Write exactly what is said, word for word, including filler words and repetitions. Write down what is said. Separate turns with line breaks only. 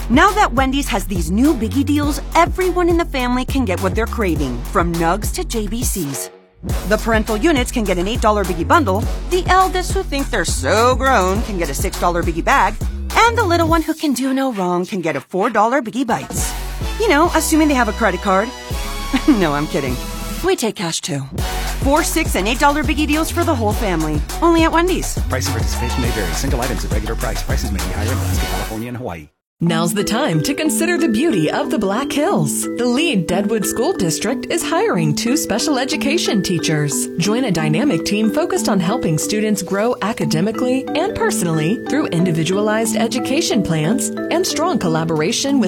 Now that Wendy's has these new biggie deals, everyone in the family can get what they're craving, from nugs to J B Cs. The parental units can get an eight dollar biggie bundle, the eldest who think they're so grown can get a six dollar biggie bag, and the little one who can do no wrong can get a four dollar biggie bites. You know, assuming they have a credit card. No, I'm kidding. We take cash too. Four, six, and eight dollar biggie deals for the whole family. Only at Wendy's.
Price and participation may vary. Single items at regular price. Prices may be higher in Alaska, California, and Hawaii.
Now's the time to consider the beauty of the Black Hills. The Lead Deadwood School District is hiring two special education teachers. Join a dynamic team focused on helping students grow academically and personally through individualized education plans and strong collaboration with